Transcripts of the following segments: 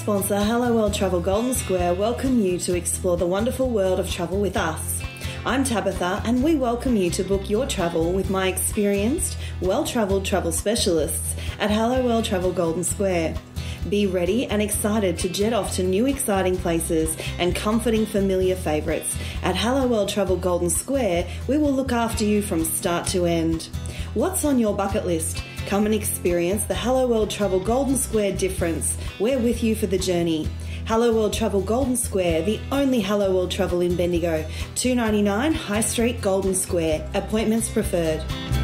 sponsor Hello World Travel Golden Square welcome you to explore the wonderful world of travel with us. I'm Tabitha and we welcome you to book your travel with my experienced, well-travelled travel specialists at Hello World Travel Golden Square. Be ready and excited to jet off to new exciting places and comforting familiar favourites. At Hello World Travel Golden Square, we will look after you from start to end. What's on your bucket list? Come and experience the Hello World Travel Golden Square difference. We're with you for the journey. Hello World Travel Golden Square, the only Hello World Travel in Bendigo. 299 High Street, Golden Square. Appointments preferred.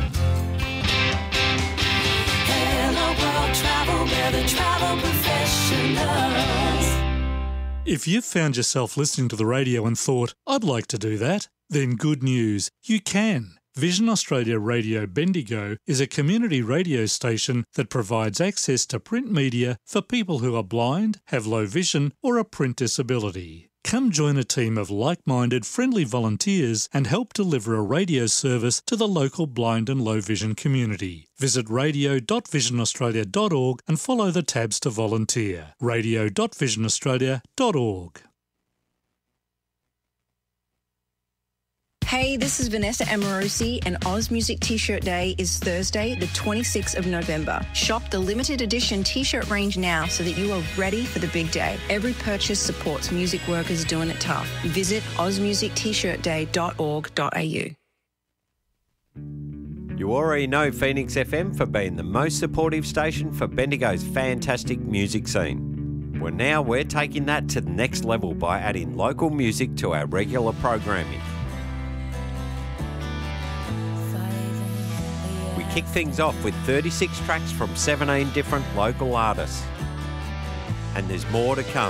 Hello World Travel, we're the travel professionals. If you've found yourself listening to the radio and thought, I'd like to do that, then good news, you can. Vision Australia Radio Bendigo is a community radio station that provides access to print media for people who are blind, have low vision or a print disability. Come join a team of like-minded, friendly volunteers and help deliver a radio service to the local blind and low vision community. Visit radio.visionaustralia.org and follow the tabs to volunteer. radio.visionaustralia.org. Hey, this is Vanessa Amorosi, and Oz Music T-shirt Day is Thursday, the 26th of November. Shop the limited edition T-shirt range now so that you are ready for the big day. Every purchase supports music workers doing it tough. Visit ozmusictshirtday.org.au. You already know Phoenix FM for being the most supportive station for Bendigo's fantastic music scene. Well, now we're taking that to the next level by adding local music to our regular programming. We kick things off with 36 tracks from 17 different local artists. And there's more to come.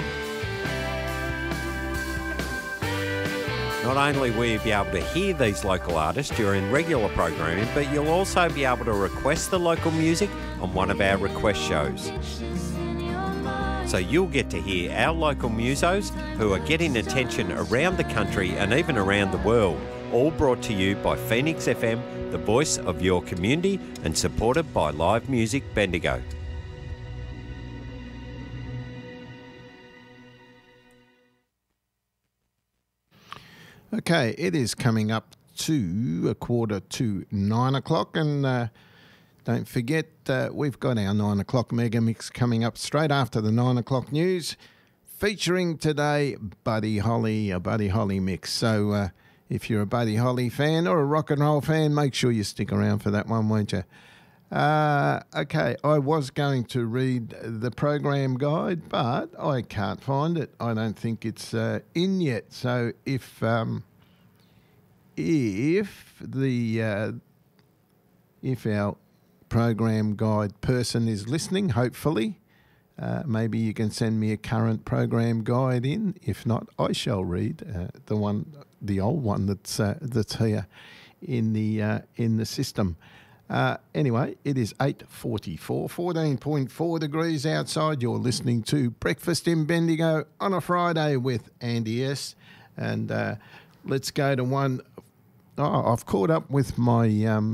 Not only will you be able to hear these local artists during regular programming, but you'll also be able to request the local music on one of our request shows. So you'll get to hear our local musos who are getting attention around the country and even around the world, all brought to you by Phoenix FM, the voice of your community, and supported by Live Music Bendigo. Okay, it is coming up to 8:45, and don't forget we've got our 9 o'clock mega mix coming up straight after the 9 o'clock news, featuring today Buddy Holly, a Buddy Holly mix. So if you're a Buddy Holly fan or a rock and roll fan, make sure you stick around for that one, won't you? Okay, I was going to read the program guide, but I can't find it. I don't think it's in yet. So if our program guide person is listening, hopefully, maybe you can send me a current program guide in. If not, I shall read the old one that's here in the system. Anyway, it is 8:44, 14.4 degrees outside. You're listening to Breakfast in Bendigo on a Friday with Andy S. And let's go to one. Oh, I've caught up with my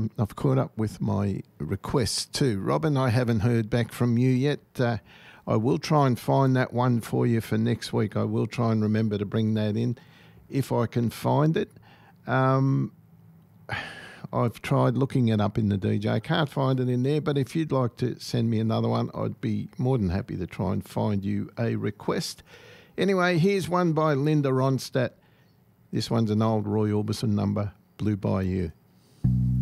requests too. Robin, I haven't heard back from you yet. I will try and find that one for you for next week. I will try and remember to bring that in if I can find it. I've tried looking it up in the DJ. Can't find it in there, but if you'd like to send me another one, I'd be more than happy to try and find you a request. Anyway, here's one by Linda Ronstadt. This one's an old Roy Orbison number, Blue Bayou.